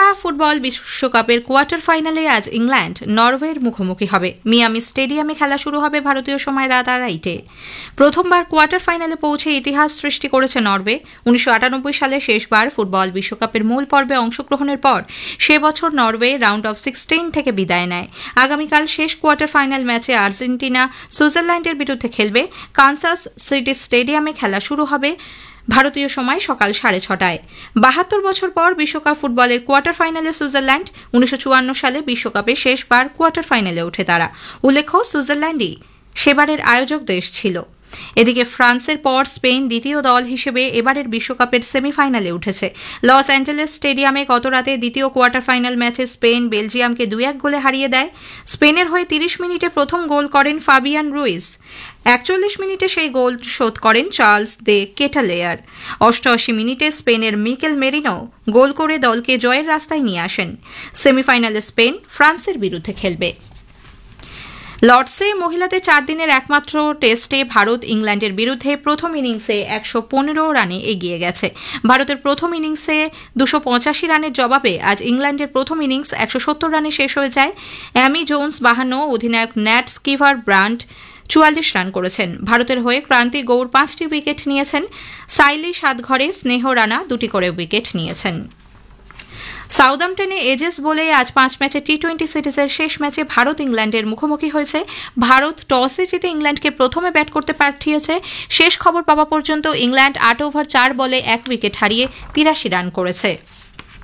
Football বিশ্বকাপের quarter ফাইনালে আজ ইংল্যান্ড নরওয়ের মুখোমুখি হবে। মিয়ামি স্টেডিয়ামে খেলা শুরু হবে ভারতীয় সময় রাত 2:30-টে। প্রথমবার কোয়ার্টার ফাইনালে পৌঁছে ইতিহাস সৃষ্টি করেছে নরওয়ে। 1998 সালে শেষবার ফুটবল বিশ্বকাপের মূল পর্বে অংশগ্রহণের পর সে বছর নরওয়ে রাউন্ড অফ 16 থেকে বিদায় নেয়। আগামীকাল শেষ কোয়ার্টার ফাইনাল ম্যাচে আর্জেন্টিনা সুইজারল্যান্ডের বিরুদ্ধে খেলবে। কানসাস সিটি স্টেডিয়ামে খেলা শুরু হবে ভারতীয় সময় সকাল 6:30টায়। 72 বছর পর বিশ্বকাপ ফুটবলের কোয়ার্টার ফাইনালে সুইজারল্যান্ড। 1954 সালে বিশ্বকাপে শেষবার কোয়ার্টার ফাইনালে ওঠে তারা। উল্লেখ্য, সুইজারল্যান্ডই সেবারের আয়োজক দেশ ছিল। এদিকে ফ্রান্সের পর স্পেন দ্বিতীয় দল হিসেবে এবারের বিশ্বকাপের সেমিফাইনালে উঠেছে। লস অ্যাঞ্জেলেস স্টেডিয়ামে গতরাতে দ্বিতীয় কোয়ার্টার ফাইনাল ম্যাচে স্পেন বেলজিয়ামকে 2-1 গোলে হারিয়ে দেয়। স্পেনের হয়ে 30 মিনিটে প্রথম গোল করেন ফাবিয়ান রুইস। 41 মিনিটে সেই গোল শোধ করেন চার্লস দে কেটালেয়ার। 88 মিনিটে স্পেনের মিকেল মেরিনো গোল করে দলকে জয়ের রাস্তায় নিয়ে আসেন। সেমিফাইনালে স্পেন ফ্রান্সের বিরুদ্ধে খেলবে। লর্ডসে মহিলাদের 4 দিনের একমাত্র টেস্টে ভারত ইংল্যান্ডের বিরুদ্ধে প্রথম ইনিংসে 115 রানে এগিয়ে গেছে। ভারতের প্রথম ইনিংসে 285 রানের জবাবে আজ ইংল্যান্ডের প্রথম ইনিংস 170 রানে শেষ হয়ে যায়। অ্যামি জোন্স 52, অধিনায়ক ন্যাট স্কিভার ব্রান্ড 44 রান করেছেন। ভারতের হয়ে ক্রান্তি গৌর 5টি উইকেট নিয়েছেন। সাইলি 7 ঘরে, স্নেহ রানা 2টি করে উইকেট নিয়েছেন। সাউদাম্পটনে এজেস বলে আজ 5 ম্যাচে টি-20 সিরিজের শেষ ম্যাচে ভারত ইংল্যান্ডের মুখোমুখি হয়েছে। ভারত টসে জিতে ইংল্যান্ডকে প্রথমে ব্যাট করতে পাঠিয়েছে। শেষ খবর পাওয়া পর্যন্ত ইংল্যান্ড 8 ওভার 4 বলে 1 উইকেট হারিয়ে 83 রান করেছে।